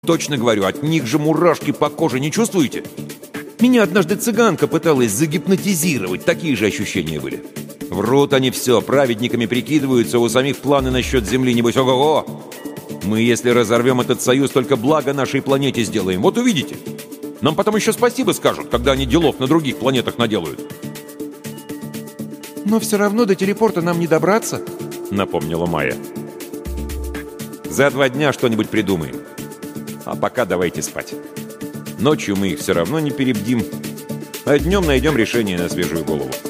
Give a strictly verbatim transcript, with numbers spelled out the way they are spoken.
Точно говорю, от них же мурашки по коже, не чувствуете? Меня однажды цыганка пыталась загипнотизировать, такие же ощущения были. Врут они все, праведниками прикидываются, у самих планы насчет Земли, небось, ого-го! Мы, если разорвем этот союз, только благо нашей планете сделаем, вот увидите. Нам потом еще спасибо скажут, когда они делов на других планетах наделают. «Но все равно до телепорта нам не добраться», — напомнила Майя. «За два дня что-нибудь придумаем. А пока давайте спать. Ночью мы их все равно не перебдим, а днем найдем решение на свежую голову».